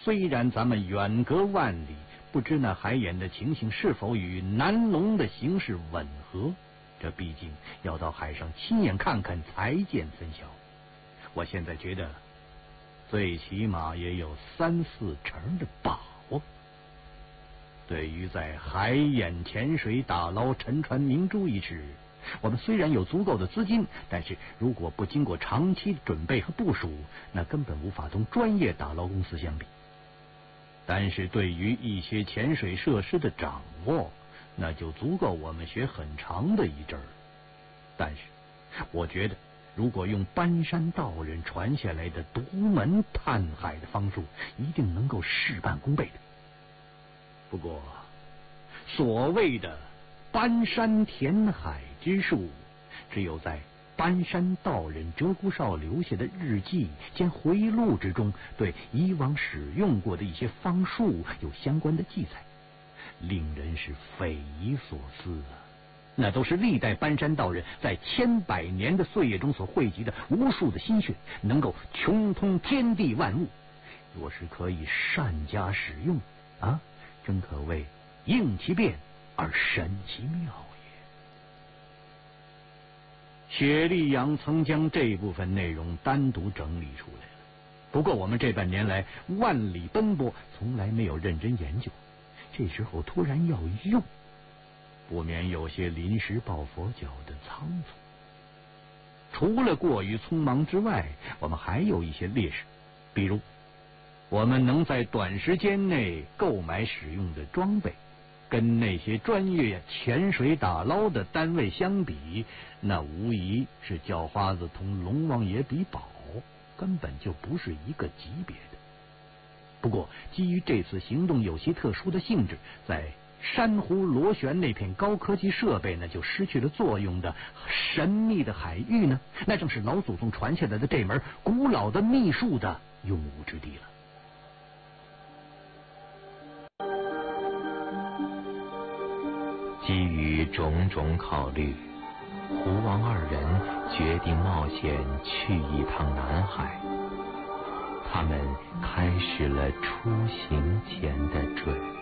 虽然咱们远隔万里，不知那海眼的情形是否与南龙的形势吻合，这毕竟要到海上亲眼看看才见分晓。我现在觉得最起码也有3、4成的把握。对于在海眼潜水打捞沉船明珠一事，我们虽然有足够的资金，但是如果不经过长期准备和部署，那根本无法同专业打捞公司相比。但是对于一些潜水设施的掌握，那就足够我们学很长的一阵儿。但是我觉得如果用搬山道人传下来的独门探海的方术，一定能够事半功倍的。不过所谓的搬山填海之术，只有在搬山道人鹧鸪哨留下的日记兼回忆录之中，对以往使用过的一些方术有相关的记载，令人是匪夷所思啊！那都是历代搬山道人在千百年的岁月中所汇集的无数的心血，能够穷通天地万物。若是可以善加使用啊，真可谓应其变而神其妙也。雪莉杨曾将这部分内容单独整理出来了，不过我们这半年来万里奔波，从来没有认真研究，这时候突然要用，不免有些临时抱佛脚的仓促。除了过于匆忙之外，我们还有一些劣势，比如我们能在短时间内购买使用的装备，跟那些专业潜水打捞的单位相比，那无疑是叫花子同龙王爷比宝，根本就不是一个级别的。不过基于这次行动有些特殊的性质，在珊瑚螺旋那片高科技设备呢就失去了作用的神秘的海域呢，那正是老祖宗传下来的这门古老的秘术的用武之地了。 基于种种考虑，胡王2人决定冒险去一趟南海。他们开始了出行前的准备。